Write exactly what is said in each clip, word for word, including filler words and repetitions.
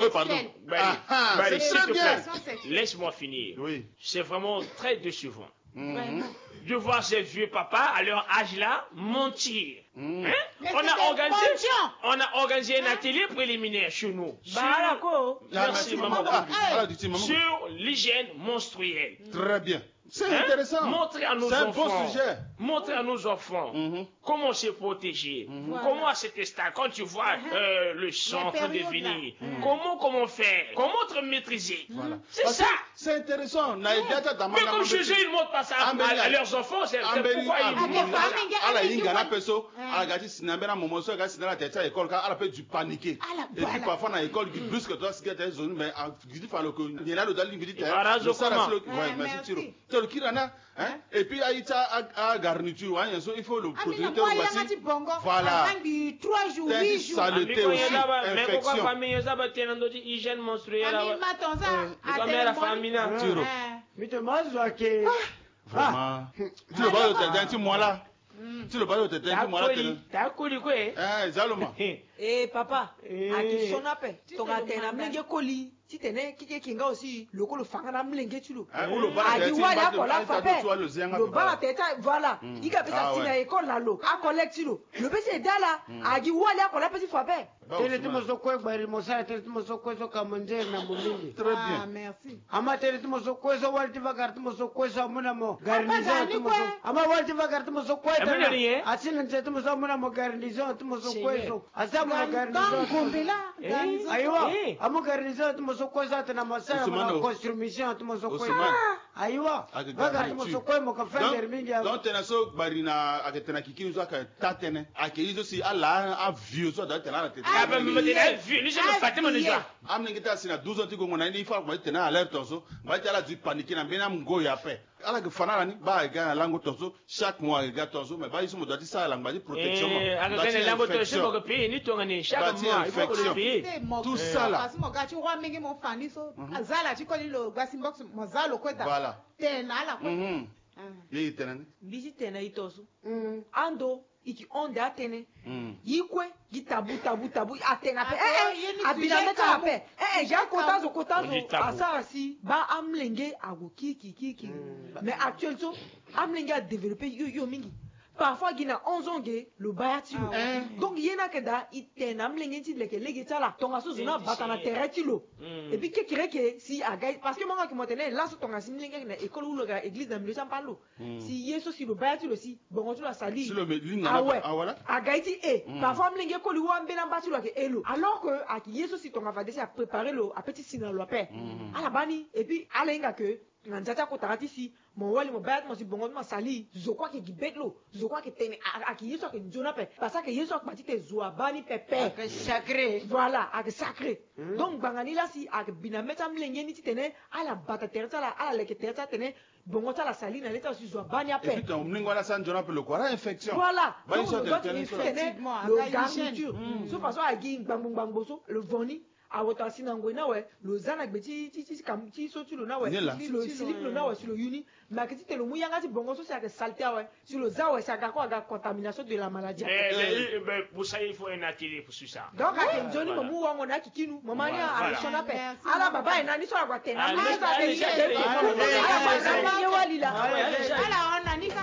pardon. Bari, Ah, Bari, c'est s'il très te bien. plaît, laisse-moi finir. Oui. C'est vraiment très décevant. Mhm. De voir ces vieux papas à leur âge là mentir. Mhm. Hein? Mais On, c'est a des organisé, mentions. on a organisé un atelier préliminaire chez nous. Sur, Bah, quoi? merci, Ah, maman. ah, ah, dis-tu, maman. Sur l'hygiène menstruelle. Très bien. C'est Hein? intéressant. Montrer à nos C'est un enfants. bon sujet. Montrer à nos enfants Mhm. comment se protéger. Voilà. Comment à cet instant, quand tu vois euh, le sang en train de périodes, là. venir, comment comment faire, comment te maîtriser. C'est Parce ça. que C'est intéressant. Naïdiata dans Mais comme Jésus, ils ne montrent pas ça à, Ambeli- à leurs enfants, c'est c'est Ambeli- pourquoi ils ah, nous des montrent fois, ça. mais- ala Ambeli- ingana Ambeli- peso Ouais. ala gati sinambera momo so gati sinala tete école ka ala peut du paniquer Ala, et puis voilà. parfois na école qui brusque toi ce qui est zone mais a gidi falo ko ni la do dali gidi te Barazo comment? ouais Ouais, merci merci. tiro tiro kirana hein et puis aïta a garniture ouais so il faut le Ah, mais protéger moi, il y a un aussi petit bongo. voilà Avant du trois jours, T'as huit dit jours. saleté Amiko aussi yezaba, mais pourquoi infection famille yezaba tena ndoti hygiène menstruelle Ami là? matonza, Comme à la téléphone. famille là. Tiro. Eh. Mais tu m'as dit vraiment tu le vois au tete moi là tu le vois au tete moi là Takoli, takoli quoi? eh zaloma Eh papa, Eh. akisona pe. Tu Tonga te tena demandes. mlenge koli. Si tene kike kinga aussi lokolo fanga na mlenge chulo. hein ou le bala Agi tete wali moi akola tu fape. toi le zianga Le bala teta voilà. Ika Ah, pesa ouais. tina école la lo. A collect chulo. Le pesa dala. Agi wali akola pesa fape. tele timo sokwe bari mosa tele timo sokwe so kamonje na mulingi. très Ah, bien merci. Ama tele timo sokwe so walti vagar timo sokwe so muna mo garnizo gani timo kwe? so. Ama walti vagar timo sokwe Ama nani, eh? Asina nse timo so muna mo garnizo timo sokwe so. Asa mo garnizo. Gombela, Eh. garnizo. Aywa, Eh. ama garnizo timo sokwe sa tena masaya mo Ousmane. construction timo sokwe. Ousmane. Aywa, Ake vagar timo garniture. sokwe mo ka fender mingi ya. donc tena so barina ake tena kikini so aka tatene ake izo si ala a vieux so da tena la tete Ah ben mais t'es vu, nous sommes Fatima déjà. amne ngita sina douze ans tiko ngona ndi fa ko tena alerte tonso ba tala du paniquer na bena ngo ya pe ala ke fanala ni ba ga lango tonso chaque mois ga tonso mais ba iso mo dati sa lango di protection Eh, ba avec ti les langues de infection. ce pays, ni ton année, chaque Bâti mois, il faut infection. le payer. C'est mo- Tout ça, là. Parce que mo gachi wa mingi mo fani so. Azala chiko lilo gwasi box mo zalo kweta. Voilà. Tena ala kweta. Mhm. Ah. Ye tena ni. Bisi tena itosu. Mm. Ando iki onde atene. Mhm. Yikwe gitabu tabu tabu atena pe. Ah, Eh yeni eh abina sujet meta kamu. pe. Eh eh ja kotazo kotazo On dit tabou. asara si ba amlenge ago kiki kiki. Mais actuellement so amlenge a développé yo yo mingi. Parfois gina onze ans ge le bayati lo. Ah, ouais. Donc yena keda itena amlenge ti leke lege tala tonga so zona batana tereti lo. Mm. Et puis que que si aga parce que moi qui m'entendais là so tonga simlenge na école ou le église na milieu palo. Si yeso si le bayati lo si bon tu la sali. Si le ligne Ah ouais. ah voilà. Agaiti e. Mm. Parfois mlenge ko li wa mbena mbati lo ke elo. Alors que aki yeso si tonga va déjà préparer le a petit signal lo paix. Mm. Ala bani et puis ala inga que nanjata ko tarati si mon wali mo bayat mo si bongo ma sali zo kwa ke gibetlo zo kwa ke tene aki yeso ke njona pe parce que yeso ko matite zo bani pepe. Que sacré. Voilà, avec sacré. Donc, bangani là, si, avec binameta mlenge ni titene, à la bata terta la, à la leke terta tene, bongo la saline, elle est aussi soit banya Et puis pe. ton mlingo la san jona pe le quoi infection. Voilà. Bah, Donc, ils sont le doigt, tene- il tene- fait Effectivement, le avec garniture. l'hygiène. Sauf façon, à guin, bang, bang, bang, boso, le voni, à votre assis ngwe na we, le zana gbeti, ti, ti, kam, ti, so, tu le na we, Ni là. si le slip le na we, sur le uni, mais que si te le mouyanga, ti bongo so, c'est avec saleté, ouais, sur le za, ouais, c'est avec quoi, avec contamination de la maladie. Mais, mais, mais pour ça, il faut un atelier pour ça. Donc, à quel journée, Voilà. mon mou, on a kikinu, mon mari a Voilà. son appel. Merci. À la baba, il a ni sur la boîte. Ah, Ah, mais- ça, allez, c'est allez, déjà. allez, Ah, allez, ah, allez, ah, allez. ah, wali là. Ah, ouais, allez, allez. Ala on anika.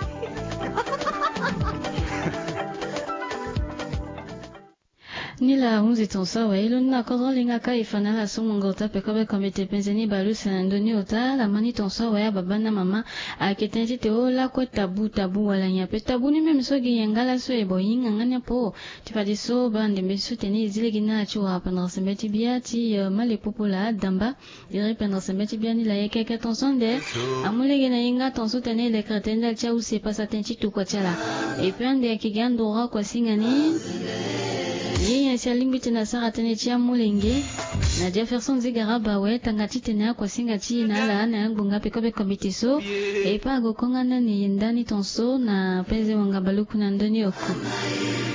Nila unzi tonsawa ilo nina kodro linga ka ifana la sumu ngota pekobe komite penzeni balu sanandoni ota la mani tonsawa ya baba na mama aketenzi te ola ko tabu tabu wala nya pe tabu ni meme sogi yangala so ebo yinga nganya po tifadi so bande mesu teni zile gina chua pendra sembeti biati uh, male popola damba dire pendra sembeti biani la yeke ke tonsonde amule gina yinga tonso teni le kretenda cha ou se pasa tenchi tu kwa chala e pende akigando ra kwa singani yeye sialimbi tena sara tene chia mulenge na Jefferson Zigara bawe tangati tena kwa singati na la na ngunga pekobe komite so e pa go konga na ni ndani tonso na peze wanga baluku na ndani oku